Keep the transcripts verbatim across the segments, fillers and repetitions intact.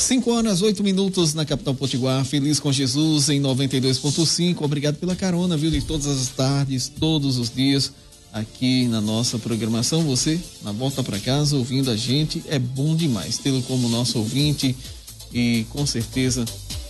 cinco horas, oito minutos na capital potiguar. Feliz com Jesus em noventa e dois ponto cinco. Obrigado pela carona, viu? De todas as tardes, todos os dias aqui na nossa programação. Você, na volta para casa, ouvindo a gente, é bom demais tê-lo como nosso ouvinte e com certeza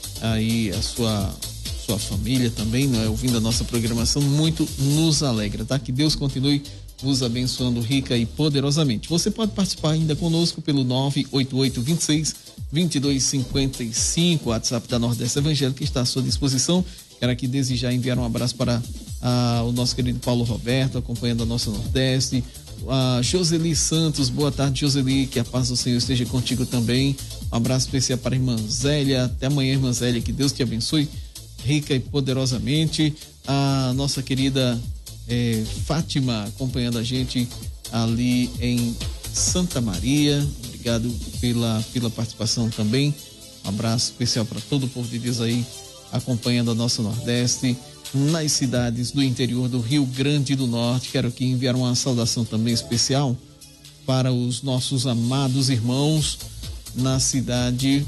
aí a sua, sua família também, não é? Ouvindo a nossa programação, muito nos alegra, tá? Que Deus continue vos abençoando rica e poderosamente. Você pode participar ainda conosco pelo nove oito oito, dois seis, dois dois cinco cinco, WhatsApp da Nordeste Evangélica, que está à sua disposição. Quero aqui desejar enviar um abraço para ah, o nosso querido Paulo Roberto, acompanhando a nossa Nordeste. A Joseli Santos, boa tarde, Joseli, que a paz do Senhor esteja contigo também. Um abraço especial para a irmã Zélia. Até amanhã, irmã Zélia, que Deus te abençoe rica e poderosamente. A nossa querida É, Fátima acompanhando a gente ali em Santa Maria, obrigado pela, pela participação também. Um abraço especial para todo o povo de Deus aí acompanhando a nossa Nordeste, nas cidades do interior do Rio Grande do Norte. Quero aqui enviar uma saudação também especial para os nossos amados irmãos na cidade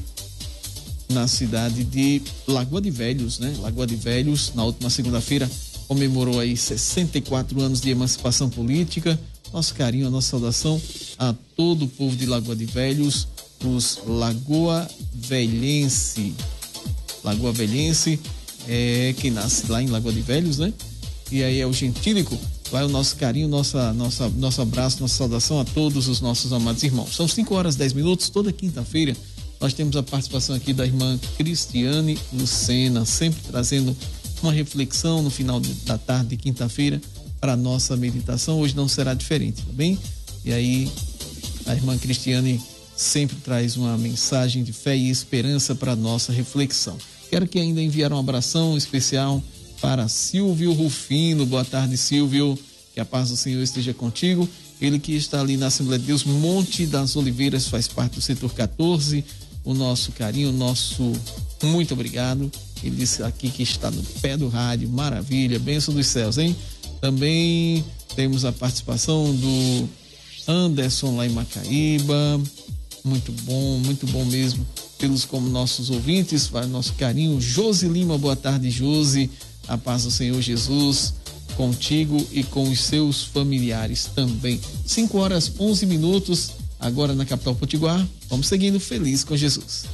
na cidade de Lagoa de Velhos, né? Lagoa de Velhos, na última segunda-feira comemorou aí sessenta e quatro anos de emancipação política. Nosso carinho, a nossa saudação a todo o povo de Lagoa de Velhos, os Lagoa Velhense. Lagoa Velhense é quem nasce lá em Lagoa de Velhos, né? E aí é o gentílico. Vai o nosso carinho, nossa, nossa, nosso abraço, nossa saudação a todos os nossos amados irmãos. São cinco horas, dez minutos, toda quinta-feira nós temos a participação aqui da irmã Cristiane Lucena, sempre trazendo uma reflexão no final de, da tarde de quinta-feira para a nossa meditação. Hoje não será diferente, tá bem? E aí a irmã Cristiane sempre traz uma mensagem de fé e esperança para a nossa reflexão. Quero que ainda enviar um abração especial para Silvio Rufino. Boa tarde, Silvio, que a paz do Senhor esteja contigo. Ele que está ali na Assembleia de Deus Monte das Oliveiras, faz parte do setor quatorze. O nosso carinho, o nosso muito obrigado. Ele disse aqui que está no pé do rádio, maravilha, bênção dos céus, hein? Também temos a participação do Anderson lá em Macaíba, muito bom, muito bom mesmo, pelos como nossos ouvintes, vai nosso carinho. Josi Lima, boa tarde, Josi, a paz do Senhor Jesus contigo e com os seus familiares também. cinco horas, onze minutos, agora na capital potiguar, vamos seguindo feliz com Jesus.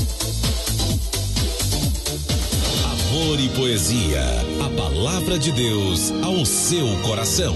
Amor e poesia, a palavra de Deus ao seu coração.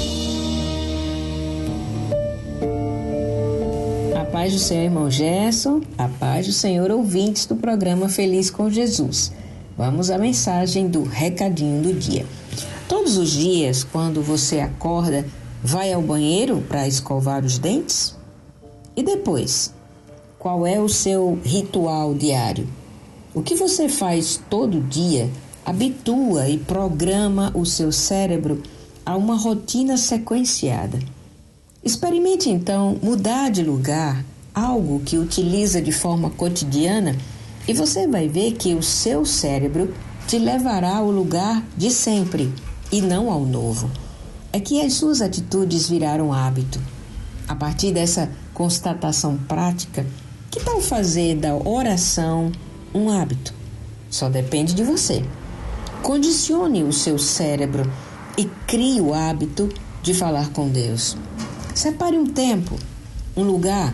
A paz do Senhor, irmão Gerson, a paz do Senhor, ouvintes do programa Feliz com Jesus. Vamos à mensagem do recadinho do dia. Todos os dias, quando você acorda, vai ao banheiro para escovar os dentes? E depois, qual é o seu ritual diário? O que você faz todo dia habitua e programa o seu cérebro a uma rotina sequenciada. Experimente então mudar de lugar algo que utiliza de forma cotidiana e você vai ver que o seu cérebro te levará ao lugar de sempre e não ao novo. É que as suas atitudes viraram hábito. A partir dessa constatação prática, que tal fazer da oração um hábito? Só depende de você. Condicione o seu cérebro e crie o hábito de falar com Deus. Separe um tempo, um lugar,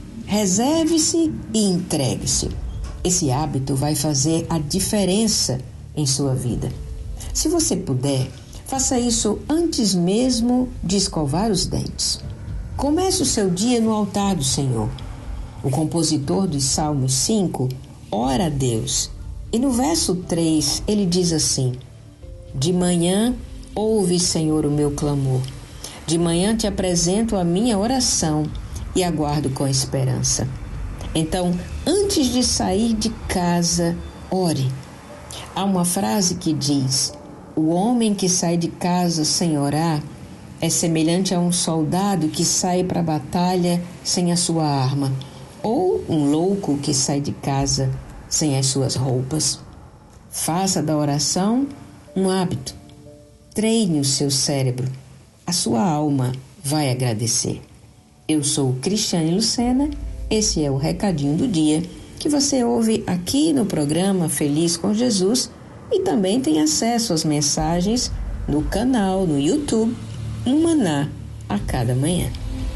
reserve-se e entregue-se. Esse hábito vai fazer a diferença em sua vida. Se você puder, faça isso antes mesmo de escovar os dentes. Comece o seu dia no altar do Senhor. O compositor dos Salmos cinco ora a Deus. E no verso três ele diz assim: de manhã ouve, Senhor, o meu clamor. De manhã te apresento a minha oração e aguardo com esperança. Então, antes de sair de casa, ore. Há uma frase que diz: o homem que sai de casa sem orar é semelhante a um soldado que sai para a batalha sem a sua arma, ou um louco que sai de casa sem as suas roupas. Faça da oração um hábito. Treine o seu cérebro. A sua alma vai agradecer. Eu sou Cristiane Lucena, esse é o recadinho do dia que você ouve aqui no programa Feliz com Jesus e também tem acesso às mensagens no canal, no YouTube, Um Maná a cada manhã.